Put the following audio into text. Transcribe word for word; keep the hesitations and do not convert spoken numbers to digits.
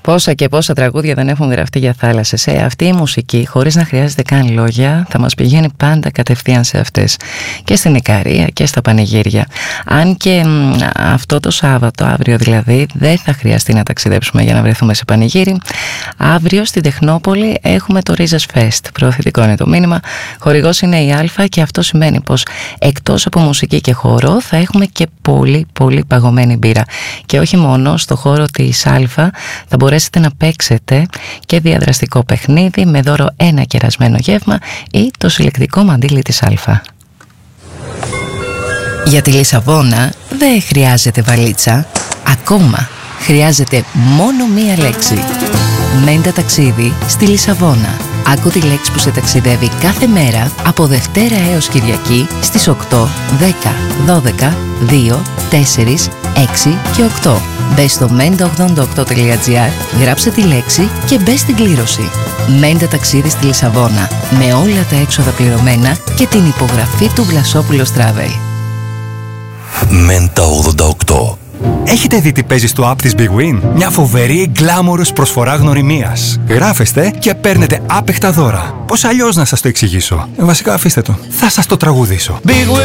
Πόσα και πόσα τραγούδια δεν έχουν γραφτεί για θάλασσες. Ε, αυτή η μουσική, χωρίς να χρειάζεται καν λόγια, θα μας πηγαίνει πάντα κατευθείαν σε αυτές. Και στην Ικαρία και στα πανηγύρια. Αν και μ, αυτό το Σάββατο, αύριο δηλαδή, δεν θα χρειαστεί να ταξιδέψουμε για να βρεθούμε σε πανηγύρι. Αύριο στην Τεχνόπολη έχουμε το Ρίζας Fest. Προωθητικό είναι το μήνυμα. Χορηγός είναι η Α και αυτό σημαίνει πως εκτός από μουσική και χώρο θα έχουμε και πολύ πολύ παγωμένη μπύρα. Και όχι μόνο, στο χώρο της Α θα μπορέσετε να παίξετε και διαδραστικό παιχνίδι με δώρο ένα κερασμένο γεύμα ή το συλλεκτικό μαντίλι της Α. Για τη Λισαβόνα δεν χρειάζεται βαλίτσα. Ακόμα χρειάζεται μόνο μία λέξη. Μέντα ταξίδι στη Λισαβόνα. Άκου τη λέξη που σε ταξιδεύει κάθε μέρα από Δευτέρα έως Κυριακή στις οκτώ, δέκα, δώδεκα, δύο, τέσσερα, έξι και οκτώ. Μπες στο μέντα ογδόντα οκτώ τελεία τζι άρ, γράψε τη λέξη και μπες στην κλήρωση. Μέντα ταξίδι στη Λισαβόνα, με όλα τα έξοδα πληρωμένα και την υπογραφή του Βλασόπουλος Travel. Μέντα ογδόντα οκτώ. Έχετε δει τι παίζει στο app της Big Win? Μια φοβερή γκλάμορος προσφορά γνωριμίας. Γράφεστε και παίρνετε άπεχτα δώρα. Πώς αλλιώς να σας το εξηγήσω? Ε, βασικά αφήστε το. Θα σας το τραγουδήσω. Big Win.